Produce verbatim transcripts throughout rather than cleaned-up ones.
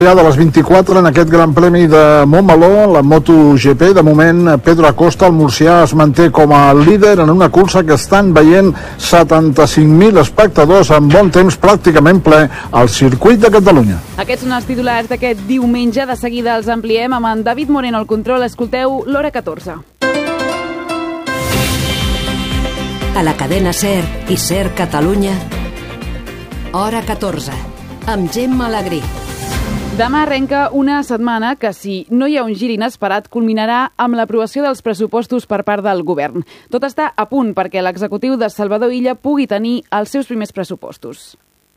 Ja de les vint-i-quatre en aquest Gran Premi de Montmeló, la MotoGP, de moment Pedro Acosta, el murcià, es manté com a líder en una cursa que estan veient setanta-cinc mil espectadors amb bon temps pràcticament ple al circuit de Catalunya. Aquests són els titulars d'aquest diumenge. De seguida els ampliem amb en David Moreno al control. Escolteu l'hora catorze. A la cadena SER i SER Catalunya, hora catorze, amb Gemma Alegrí. Demà arrenca una setmana que, si no hi ha un gir inesperat, culminarà amb l'aprovació dels pressupostos per part del govern. Tot està a punt perquè l'executiu de Salvador Illa pugui tenir els seus primers pressupostos.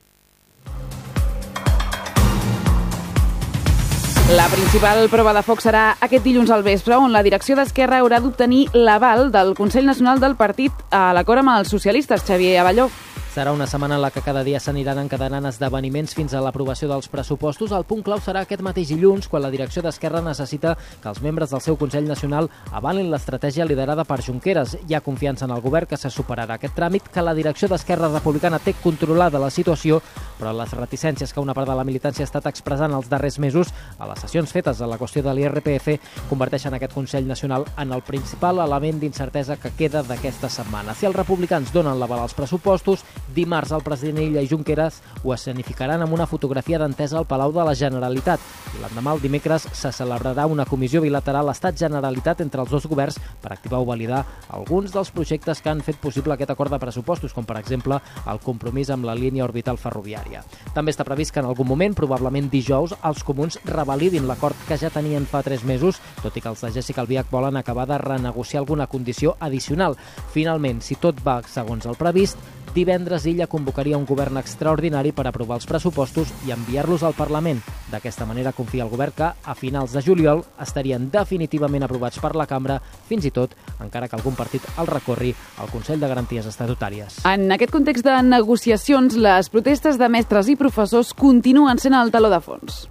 La principal prova de foc serà aquest dilluns al vespre, on la direcció d'Esquerra haurà d'obtenir l'aval del Consell Nacional del Partit a l'acord amb els socialistes, Xavier Abelló. Serà una setmana en la que cada dia s'aniran encadenant esdeveniments fins a l'aprovació dels pressupostos. El punt clau serà aquest mateix dilluns, quan la direcció d'Esquerra necessita que els membres del seu Consell Nacional avalin l'estratègia liderada per Junqueras. Hi ha confiança en el govern que se superarà aquest tràmit, que la direcció d'Esquerra Republicana té controlada la situació, però les reticències que una part de la militància ha estat expressant els darrers mesos a les sessions fetes a la qüestió de l'I R P F converteixen aquest Consell Nacional en el principal element d'incertesa que queda d'aquesta setmana. Si els republicans donen l'aval als pressupostos, dimarts el president Illa i Junqueras ho escenificaran amb una fotografia d'entesa al Palau de la Generalitat. L'endemà, el dimecres, se celebrarà una comissió bilateral Estat-Generalitat entre els dos governs per activar o validar alguns dels projectes que han fet possible aquest acord de pressupostos, com per exemple el compromís amb la línia orbital ferroviària. També està previst que en algun moment, probablement dijous, els comuns revalidin l'acord que ja tenien fa tres mesos, tot i que els de Jéssica Albiach volen acabar de renegociar alguna condició addicional. Finalment, si tot va segons el previst, divendres Illa convocaria un govern extraordinari per aprovar els pressupostos i enviar-los al Parlament. D'aquesta manera confia el govern que, a finals de juliol, estarien definitivament aprovats per la cambra, fins i tot, encara que algun partit el recorri al Consell de Garanties Estatutàries. En aquest context de negociacions, les protestes de mestres i professors continuen sent el taló de fons.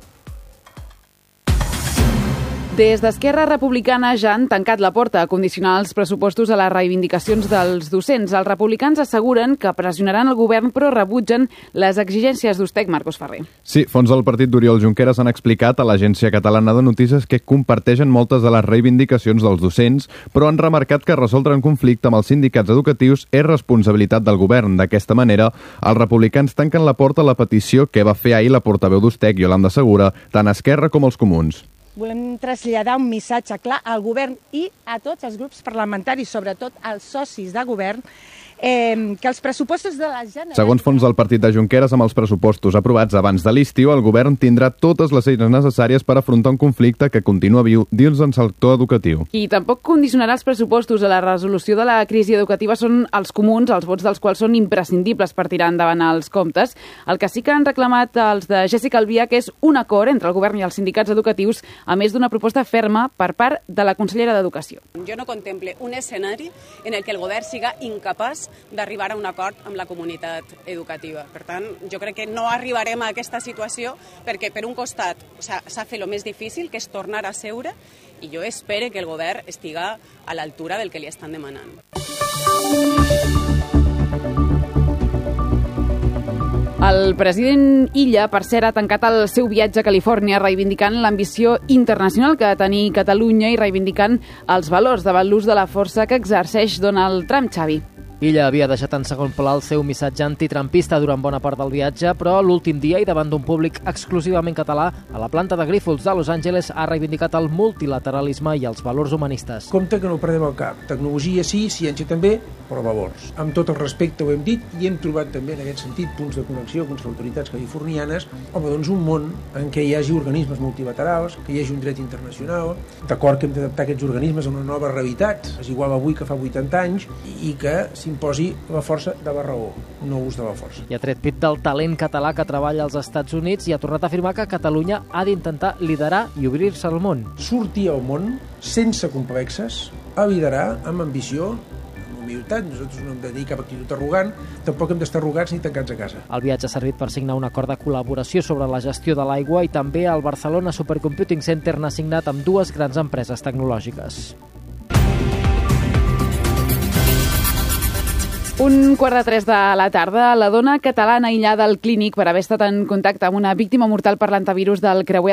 Des d'Esquerra Republicana ja han tancat la porta a condicionar els pressupostos a les reivindicacions dels docents. Els republicans asseguren que pressionaran el govern, però rebutgen les exigències d'Ustec. Marcos Ferrer. Sí, fons del partit d'Oriol Junqueras han explicat a l'Agència Catalana de Notícies que comparteixen moltes de les reivindicacions dels docents, però han remarcat que resoldre un conflicte amb els sindicats educatius és responsabilitat del govern. D'aquesta manera, els republicans tanquen la porta a la petició que va fer ahir la portaveu d'Ustec, Yolanda Segura, tant a Esquerra com als comuns. Volem traslladar un missatge clar al govern i a tots els grups parlamentaris, sobretot als socis de govern, eh, que els pressupostos de la Generalitat... Segons fons del partit de Junqueras, amb els pressupostos aprovats abans de l'estiu, el govern tindrà totes les eines necessàries per afrontar un conflicte que continua viu dins del sector educatiu. I tampoc condicionarà els pressupostos a la resolució de la crisi educativa són els comuns, els vots dels quals són imprescindibles per tirar endavant els comptes. El que sí que han reclamat els de Jéssica Albiach és un acord entre el govern i els sindicats educatius, a més d'una proposta ferma per part de la consellera d'Educació. Jo no contemple un escenari en el que el govern siga incapaç d'arribar a un acord amb la comunitat educativa. Per tant, jo crec que no arribarem a aquesta situació perquè, per un costat, s'ha fet el més difícil, que és tornar a seure, i jo espero que el govern estiga a l'altura del que li estan demanant. El president Illa, per cert, ha tancat el seu viatge a Califòrnia reivindicant l'ambició internacional que ha de tenir Catalunya i reivindicant els valors davant l'ús de la força que exerceix Donald Trump. Xavi. Illa havia deixat en segon pla el seu missatge antitrampista durant bona part del viatge, però l'últim dia i davant d'un públic exclusivament català, a la planta de Grifols de Los Angeles ha reivindicat el multilateralisme i els valors humanistes. Compte que no ho perdem al cap. Tecnologia sí, ciència també, però valors. Amb tot el respecte ho hem dit i hem trobat també en aquest sentit punts de connexió amb les autoritats californianes. Home, doncs un món en què hi hagi organismes multilaterals, que hi hagi un dret internacional, d'acord que hem d'adaptar aquests organismes a una nova realitat, és igual avui que fa vuitanta anys, i que s'imposi la força de la raó, no ús de la força. I ha tret pit del talent català que treballa als Estats Units i ha tornat a afirmar que Catalunya ha d'intentar liderar i obrir-se al món. Sortir al món sense complexes, a liderar amb ambició, amb humilitat. Nosaltres no hem de tenir cap actitud arrogant, tampoc hem d'estar arrogats ni tancats a casa. El viatge ha servit per signar un acord de col·laboració sobre la gestió de l'aigua i també el Barcelona Supercomputing Center n'ha signat amb dues grans empreses tecnològiques. Un quart de tres de la tarda, la dona catalana aïllada al clínic per haver estat en contacte amb una víctima mortal per l'antivirus del creuer